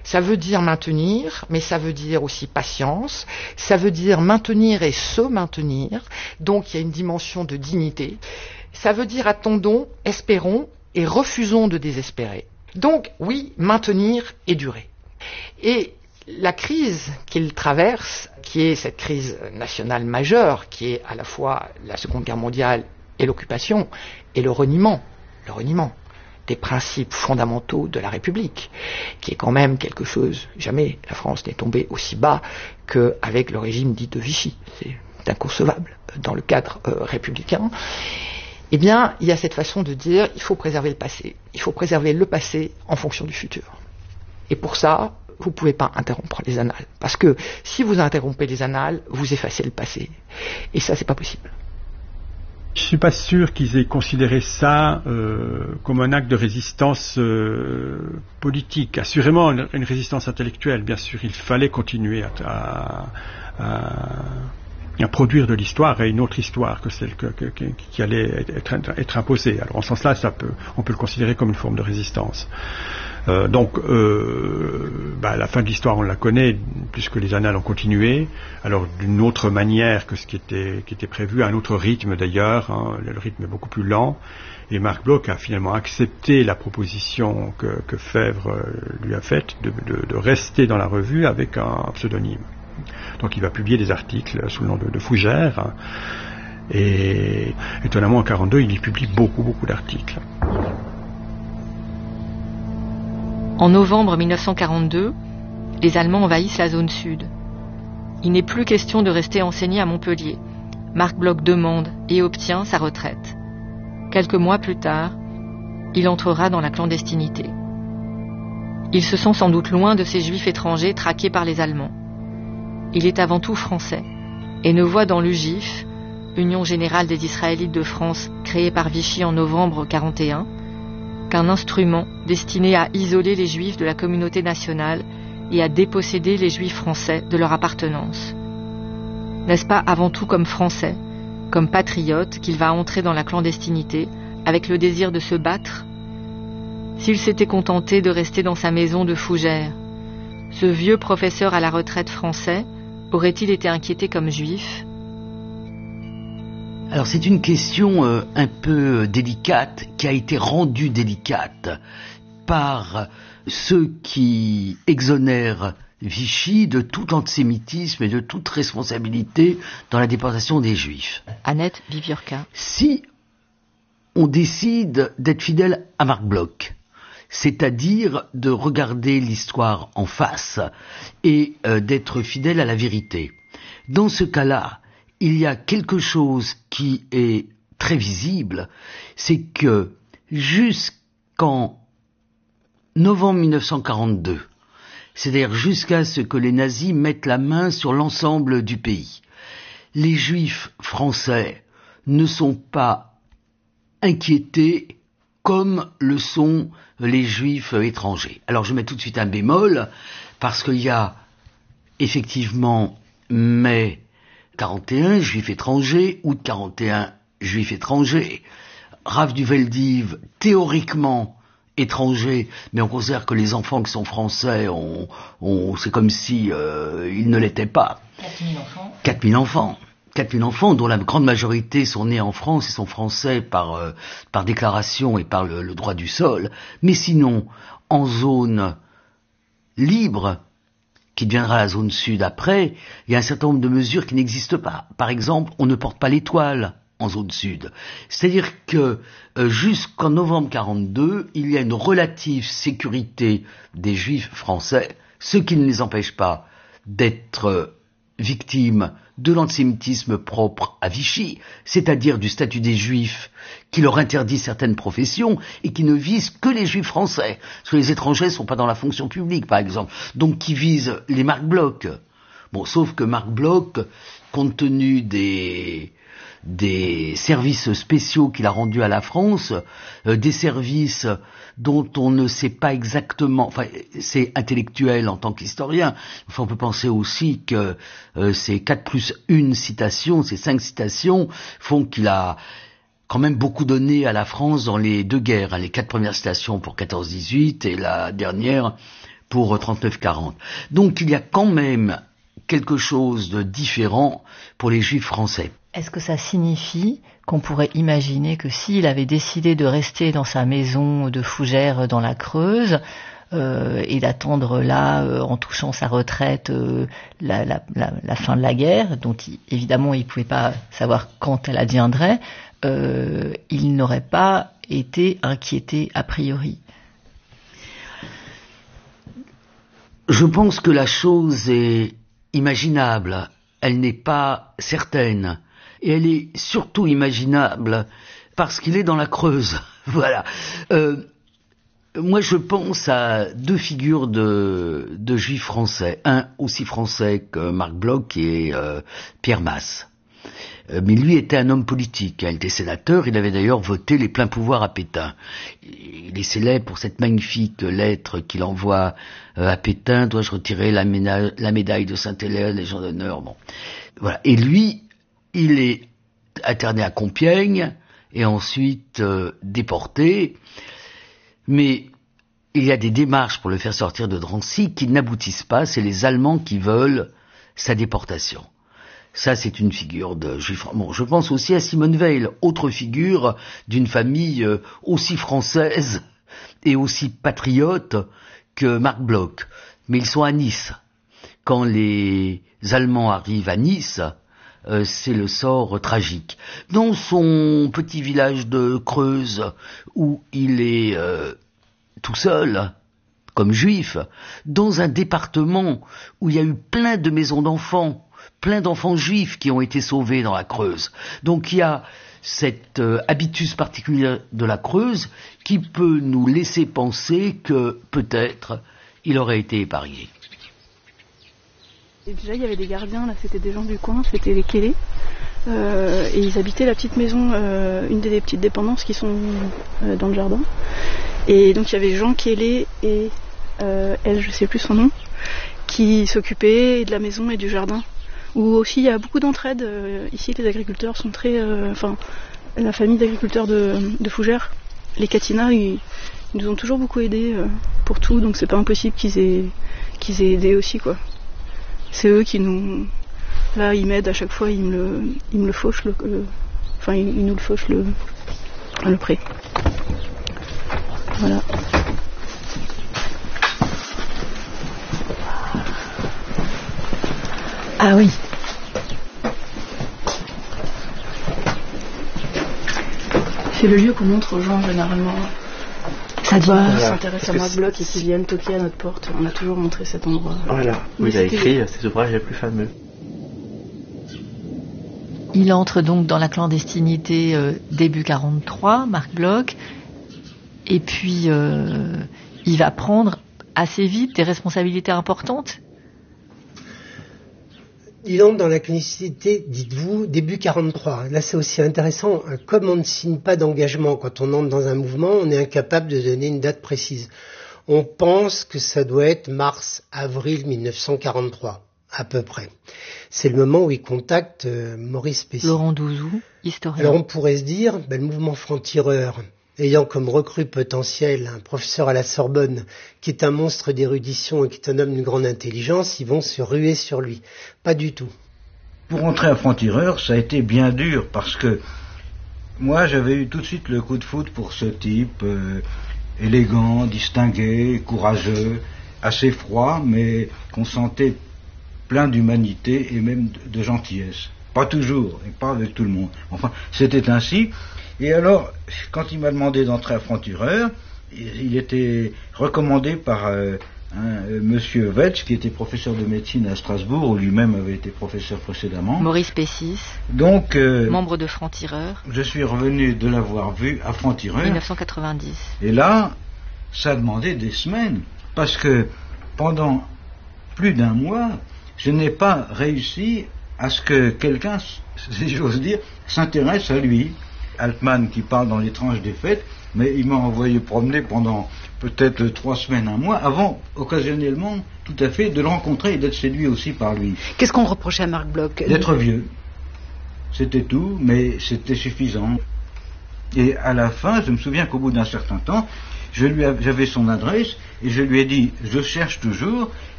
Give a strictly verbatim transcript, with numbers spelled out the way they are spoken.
Ça veut dire maintenir, mais ça veut dire aussi patience. Ça veut dire maintenir et se maintenir. Donc il y a une dimension de dignité. Ça veut dire attendons, espérons et refusons de désespérer. Donc oui, maintenir et durer. Et la crise qu'il traverse, qui est cette crise nationale majeure, qui est à la fois la Seconde Guerre mondiale et l'occupation, et le reniement, le reniement des principes fondamentaux de la République, qui est quand même quelque chose, jamais la France n'est tombée aussi bas qu'avec le régime dit de Vichy. C'est inconcevable dans le cadre euh, républicain. Eh bien, il y a cette façon de dire, il faut préserver le passé. Il faut préserver le passé en fonction du futur. Et pour ça, vous ne pouvez pas interrompre les annales. Parce que si vous interrompez les annales, vous effacez le passé. Et ça, c'est pas possible. Je ne suis pas sûr qu'ils aient considéré ça euh, comme un acte de résistance euh, politique. Assurément, une, une résistance intellectuelle, bien sûr. Il fallait continuer à... à, à à produire de l'histoire et une autre histoire que celle que, que, que, qui allait être, être imposée. Alors en ce sens-là, ça peut, on peut le considérer comme une forme de résistance. Euh, donc, euh, bah, la fin de l'histoire, on la connaît, puisque les annales ont continué. Alors d'une autre manière que ce qui était, qui était prévu, à un autre rythme d'ailleurs. Hein, le rythme est beaucoup plus lent. Et Marc Bloch a finalement accepté la proposition que, que Febvre lui a faite de, de, de rester dans la revue avec un pseudonyme. Donc il va publier des articles sous le nom de, de Fougère. Hein, et étonnamment, en mille neuf cent quarante-deux, il y publie beaucoup, beaucoup d'articles. En novembre mille neuf cent quarante-deux, les Allemands envahissent la zone sud. Il n'est plus question de rester enseigné à Montpellier. Marc Bloch demande et obtient sa retraite. Quelques mois plus tard, il entrera dans la clandestinité. Il se sent sans doute loin de ces juifs étrangers traqués par les Allemands. Il est avant tout français et ne voit dans l'U G I F, Union Générale des Israélites de France, créée par Vichy en novembre mille neuf cent quarante et un, qu'un instrument destiné à isoler les Juifs de la communauté nationale et à déposséder les Juifs français de leur appartenance. N'est-ce pas avant tout comme Français, comme patriote, qu'il va entrer dans la clandestinité avec le désir de se battre? S'il s'était contenté de rester dans sa maison de Fougères, ce vieux professeur à la retraite français aurait-il été inquiété comme juif? Alors c'est une question euh, un peu délicate, qui a été rendue délicate par ceux qui exonèrent Vichy de tout antisémitisme et de toute responsabilité dans la déportation des Juifs. Annette Viviorca. Si on décide d'être fidèle à Marc Bloch, c'est-à-dire de regarder l'histoire en face et euh, d'être fidèle à la vérité. Dans ce cas-là, il y a quelque chose qui est très visible, c'est que jusqu'en novembre mille neuf cent quarante-deux, c'est-à-dire jusqu'à ce que les nazis mettent la main sur l'ensemble du pays, les Juifs français ne sont pas inquiétés comme le sont les Juifs étrangers. Alors je mets tout de suite un bémol, parce qu'il y a effectivement mai quarante et un, Juifs étrangers, août quarante et un, Juifs étrangers, Rav du Veldiv, théoriquement étranger, mais on considère que les enfants qui sont français, on, on, c'est comme si euh, ils ne l'étaient pas. quatre mille enfants. quatre mille enfants. quatre mille enfants, dont la grande majorité sont nés en France et sont français par, euh, par déclaration et par le, le droit du sol. Mais sinon, en zone libre, qui deviendra la zone sud après, il y a un certain nombre de mesures qui n'existent pas. Par exemple, on ne porte pas l'étoile en zone sud. C'est-à-dire que euh, jusqu'en novembre quarante-deux, il y a une relative sécurité des Juifs français, ce qui ne les empêche pas d'être euh, victimes de l'antisémitisme propre à Vichy, c'est-à-dire du statut des Juifs qui leur interdit certaines professions et qui ne vise que les Juifs français, parce que les étrangers ne sont pas dans la fonction publique, par exemple, donc qui visent les Marc Bloch. Bon, sauf que Marc Bloch, compte tenu des des services spéciaux qu'il a rendus à la France, euh, des services dont on ne sait pas exactement, enfin c'est intellectuel en tant qu'historien, enfin on peut penser aussi que euh, ces quatre plus une citation, ces cinq citations font qu'il a quand même beaucoup donné à la France dans les deux guerres, hein, les quatre premières citations pour quatorze dix-huit et la dernière pour trente-neuf quarante. Donc il y a quand même quelque chose de différent pour les Juifs français. Est-ce que ça signifie qu'on pourrait imaginer que s'il avait décidé de rester dans sa maison de Fougères dans la Creuse euh, et d'attendre là, euh, en touchant sa retraite, euh, la, la, la, la fin de la guerre, dont il, évidemment il ne pouvait pas savoir quand elle adviendrait, euh, il n'aurait pas été inquiété a priori? Je pense que la chose est imaginable, elle n'est pas certaine. Et elle est surtout imaginable parce qu'il est dans la Creuse. Voilà. Euh, moi, je pense à deux figures de, de juifs français. Un aussi français que Marc Bloch, qui est euh, Pierre Masse. Euh, mais lui était un homme politique. Il était sénateur. Il avait d'ailleurs voté les pleins pouvoirs à Pétain. Il est célèbre pour cette magnifique lettre qu'il envoie euh, à Pétain. Dois-je retirer la, ména- la médaille de Sainte-Hélène, Légion d'honneur? Bon. Voilà. Et lui, il est interné à Compiègne et ensuite euh, déporté. Mais il y a des démarches pour le faire sortir de Drancy qui n'aboutissent pas. C'est les Allemands qui veulent sa déportation. Ça, c'est une figure de juif. Bon, je pense aussi à Simone Veil, autre figure d'une famille euh, aussi française et aussi patriote que Marc Bloch. Mais ils sont à Nice. Quand les Allemands arrivent à Nice, Euh, c'est le sort tragique. Dans son petit village de Creuse, où il est euh, tout seul, comme juif, dans un département où il y a eu plein de maisons d'enfants, plein d'enfants juifs qui ont été sauvés dans la Creuse. Donc il y a cet euh, habitus particulier de la Creuse qui peut nous laisser penser que peut-être il aurait été épargné. Et déjà il y avait des gardiens, là c'était des gens du coin, c'était les Kélés, euh, et ils habitaient la petite maison, euh, une des petites dépendances qui sont euh, dans le jardin. Et donc il y avait Jean Kélé et euh, elle, je sais plus son nom, qui s'occupaient de la maison et du jardin. Où aussi il y a beaucoup d'entraide. Euh, ici les agriculteurs sont très, euh, enfin la famille d'agriculteurs de, de Fougères, les Catinat, ils, ils nous ont toujours beaucoup aidés euh, pour tout, donc c'est pas impossible qu'ils aient, qu'ils aient aidé aussi quoi. C'est eux qui nous... Là, ils m'aident à chaque fois, ils me le, ils me le fauchent, le, le... enfin, ils, ils nous le fauchent, le, le pré. Voilà. Ah oui. C'est le lieu qu'on montre aux gens, généralement. Ça doit voilà. S'intéresse à Marc Bloch et qui viennent toquer à notre porte. On a toujours montré cet endroit. Voilà, où il a écrit ses ouvrages les plus fameux. Il entre donc dans la clandestinité euh, début quarante-trois, Marc Bloch, et puis euh, il va prendre assez vite des responsabilités importantes. Il entre dans la clandestinité, dites-vous, début quarante-trois. Là, c'est aussi intéressant. Comme on ne signe pas d'engagement quand on entre dans un mouvement, on est incapable de donner une date précise. On pense que ça doit être mars-avril mille neuf cent quarante-trois, à peu près. C'est le moment où il contacte euh, Maurice Pessy. Laurent Douzou, historien. Alors on pourrait se dire, ben, le mouvement franc-tireur, ayant comme recrue potentielle un professeur à la Sorbonne, qui est un monstre d'érudition et qui est un homme d'une grande intelligence, ils vont se ruer sur lui. Pas du tout. Pour entrer à franc-tireur, ça a été bien dur, parce que moi, j'avais eu tout de suite le coup de foudre pour ce type, euh, élégant, distingué, courageux, assez froid, mais qu'on sentait plein d'humanité et même de, de gentillesse. Pas toujours, et pas avec tout le monde. Enfin, c'était ainsi. Et alors, quand il m'a demandé d'entrer à franc-tireur, il était recommandé par euh, un, euh, monsieur Vetsch, qui était professeur de médecine à Strasbourg, où lui-même avait été professeur précédemment. Maurice Pessis, donc, euh, membre de franc-tireur. Je suis revenu de l'avoir vu à franc-tireur. dix-neuf cent quatre-vingt-dix. Et là, ça demandait des semaines, parce que pendant plus d'un mois, je n'ai pas réussi à ce que quelqu'un, si j'ose dire, s'intéresse à lui. Altman qui parle dans les tranches des fêtes, mais il m'a envoyé promener pendant peut-être trois semaines, un mois, avant, occasionnellement, tout à fait, de le rencontrer et d'être séduit aussi par lui. Qu'est-ce qu'on reprochait à Marc Bloch? D'être vieux. C'était tout, mais c'était suffisant. Et à la fin, je me souviens qu'au bout d'un certain temps, je lui av- j'avais son adresse et je lui ai dit, je cherche toujours,